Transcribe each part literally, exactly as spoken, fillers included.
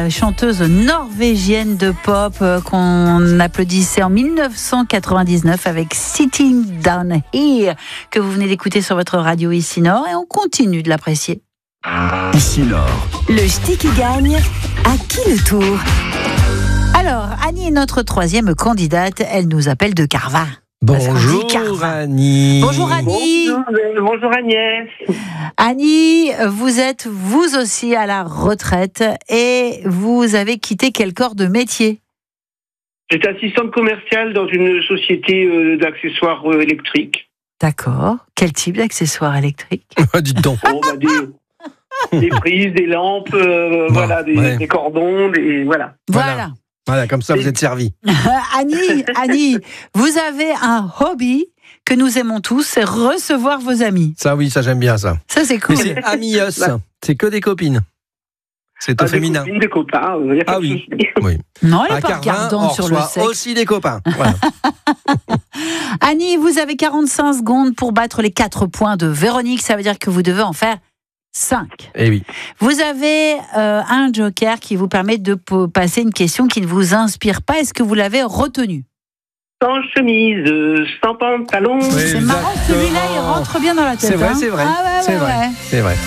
la chanteuse norvégienne de pop euh, qu'on applaudissait en dix-neuf cent quatre-vingt-dix-neuf avec Sitting Down Here, que vous venez d'écouter sur votre radio Ici Nord, et on continue de l'apprécier. Ici Nord. Le ch'ti qui gagne, à qui le tour? Alors, Annie est notre troisième candidate, elle nous appelle de Carvin. Bonjour Annie. Bonjour Annie. Bonjour, bonjour Agnès. Annie, vous êtes vous aussi à la retraite et vous avez quitté quel corps de métier? J'étais assistante commerciale dans une société euh, d'accessoires euh, électriques. D'accord. Quel type d'accessoires électriques? Dites donc. Bon, bah, des, des prises, des lampes, euh, Bon, voilà, des, ouais. des cordons, des voilà. Voilà. Voilà. Voilà, comme ça vous êtes servi. Annie, Annie, vous avez un hobby que nous aimons tous, c'est recevoir vos amis. Ça oui, ça j'aime bien ça. Ça c'est cool. Mais c'est amios, c'est que des copines. C'est au Ah, des féminin. copines, des copains. euh, y a pas Ah de oui. souci. Oui. Non, elle À n'est pas Carvin, regardante on sur le reçoit sexe. aussi des copains. Voilà. Annie, vous avez quarante-cinq secondes pour battre les quatre points de Véronique. Ça veut dire que vous devez en faire cinq. Eh oui. Vous avez euh, un joker qui vous permet de po- passer une question qui ne vous inspire pas. Est-ce que vous l'avez retenu? Sans chemise, euh, sans pantalon. Oui. C'est marrant, celui-là, il rentre bien dans la tête. C'est vrai, hein. c'est vrai. Ah ouais, c'est ouais, vrai. ouais. C'est vrai.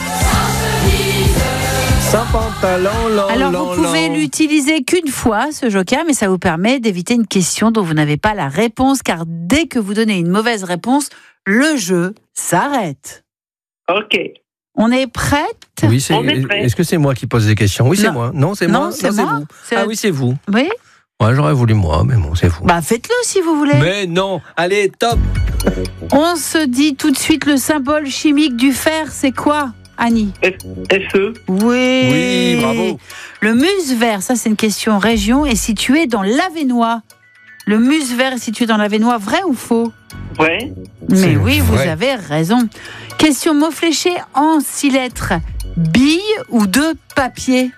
Sans pantalon, lan, Alors, lan, vous pouvez lan. l'utiliser qu'une fois, ce joker, mais ça vous permet d'éviter une question dont vous n'avez pas la réponse, car dès que vous donnez une mauvaise réponse, le jeu s'arrête. Ok. On est prête? Oui, c'est. On est prêt. Est-ce que c'est moi qui pose des questions? Oui, c'est Non. moi. Non, c'est Non, moi. c'est moi. vous. C'est- Ah oui, c'est vous. Oui? Ouais, j'aurais voulu moi, mais bon, c'est vous. Bah, faites-le si vous voulez. Mais non. Allez, top. On se dit tout de suite le symbole chimique du fer, c'est quoi, Annie? F E. Oui. Oui, bravo. Le Musevert, ça c'est une question région, est situé dans l'Avesnois. Le Musevert est situé dans l'Avesnois, vrai ou faux? Ouais. Mais C'est oui, vrai. vous avez raison. Question mot fléché en six lettres. Bille ou de papier?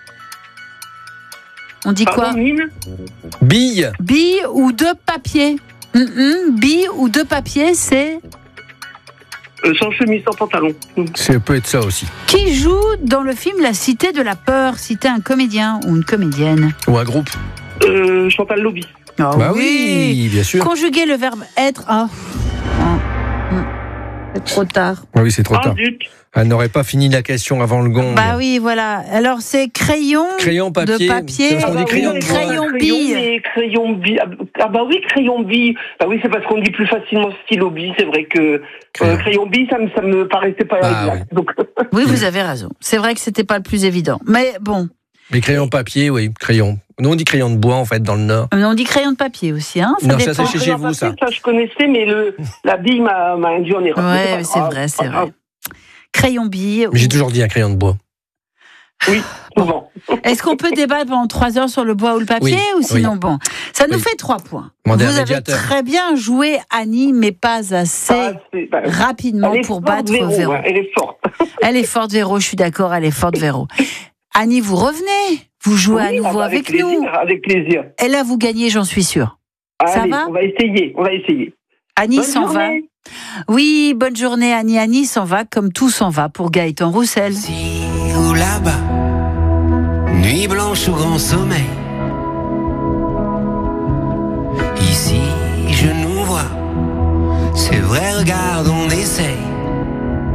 On dit quoi? Pardon, Nîmes. Bille. Bille ou de papier? Hum, hum, bille ou de papier, c'est... Euh, sans chemise, sans pantalon. Ça peut être ça aussi. Qui joue dans le film La Cité de la Peur? Citer un comédien ou une comédienne. Ou un groupe. Euh, Chantal Lobby. Ah Bah oui, bien sûr. Conjuguer le verbe être. Ah. Ah. Hum. C'est trop tard. Ah oui, c'est trop Ah, tard. zut. Elle n'aurait pas fini la question avant le gong. Bah oui, voilà. Alors c'est crayon, Crayon, papier. de papier, C'est parce qu'on dit Ah bah crayon oui, de crayon bois. bille. mais crayon bille. Ah bah oui, crayon bille. Bah oui, c'est parce qu'on dit plus facilement stylo bille. C'est vrai que euh, Crayon. crayon bille, ça me, ça me paraissait pas Ah exact. Donc, Oui, vous avez raison. C'est vrai que c'était pas le plus évident. Mais bon, Mais crayon papier, oui, crayon. Nous, on dit crayon de bois, en fait, dans le Nord. on dit crayon de papier aussi, hein. Ça Non, ça, dépend. c'est chez crayon vous, ça. papier, ça je connaissais, mais le, la bille m'a, m'a induit en erreur. Ouais, Mais c'est pas vrai, grave, c'est pas grave. vrai. Crayon bille. Mais j'ai toujours dit un crayon de bois. Oui, souvent. Est-ce qu'on peut débattre pendant trois heures sur le bois ou le papier, Oui, ou sinon oui. bon, ça nous Oui. fait trois points. Demandez Vous à un avez médiateur. très bien joué, Annie, mais pas assez Ah, c'est- bah, rapidement elle est pour forte, battre Véro, Véro. hein, elle est forte. Elle est forte, Véro, je suis d'accord, elle est forte, Véro. Annie, vous revenez, vous jouez à Oui, nouveau ah bah, avec, plaisir, nous. Avec plaisir. Et là, vous gagnez, j'en suis sûre. Ça Allez, va on va essayer, on va essayer. Annie Bonne s'en va. journée. Oui, bonne journée, Annie. Annie s'en va comme tout s'en va pour Gaëtan Roussel. Ici ou là-bas, nuit blanche ou grand sommeil. Ici, je nous vois, c'est vrai, regarde, on essaye.